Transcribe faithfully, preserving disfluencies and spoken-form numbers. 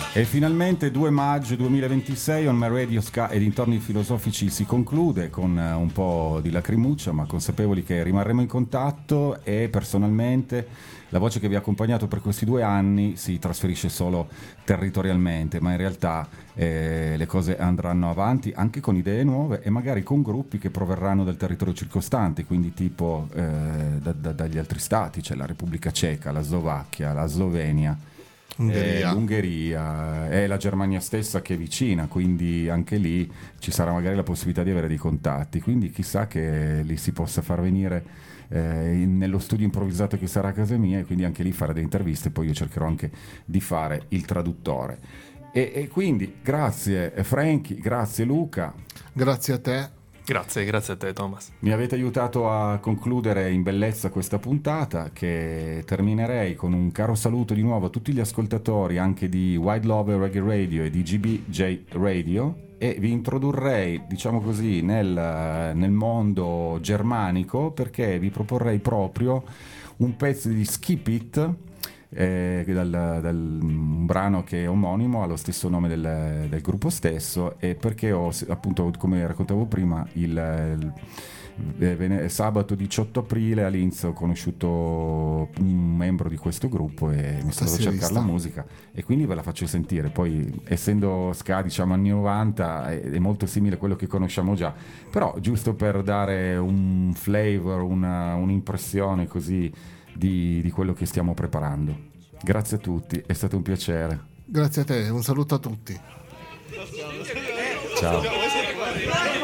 E finalmente due maggio duemilaventisei On My Radio Ska e dintorni filosofici si conclude con un po' di lacrimuccia, ma consapevoli che rimarremo in contatto, e personalmente la voce che vi ha accompagnato per questi due anni si trasferisce solo territorialmente, ma in realtà eh, le cose andranno avanti anche con idee nuove e magari con gruppi che proverranno dal territorio circostante, quindi tipo eh, da, da, dagli altri stati, c'è la Repubblica Ceca, la Slovacchia, la Slovenia, Ungheria. Eh, l'Ungheria, è la Germania stessa che è vicina, quindi anche lì ci sarà magari la possibilità di avere dei contatti, quindi chissà che li si possa far venire eh, in, nello studio improvvisato che sarà a casa mia, e quindi anche lì fare delle interviste. Poi io cercherò anche di fare il traduttore, e, e quindi grazie Franky, grazie Luca, Grazie a te. Grazie, grazie a te Thomas. mi avete aiutato a concludere in bellezza questa puntata, che terminerei con un caro saluto di nuovo a tutti gli ascoltatori anche di Wide Love Reggae Radio e di G B J Radio, e vi introdurrei, diciamo così, nel, nel mondo germanico, perché vi proporrei proprio un pezzo di Skip It, eh, dal, dal, un brano che è omonimo, ha lo stesso nome del, del gruppo stesso, e perché ho, appunto, come raccontavo prima, il, il eh, sabato diciotto aprile a Linz ho conosciuto un membro di questo gruppo e mi sono andato a cercare la musica, e quindi ve la faccio sentire. Poi, essendo ska, diciamo anni novanta, è, è molto simile a quello che conosciamo già, però giusto per dare un flavor, una, un'impressione così Di, di quello che stiamo preparando. Grazie a tutti, è stato un piacere. Grazie a te, un saluto a tutti. Ciao.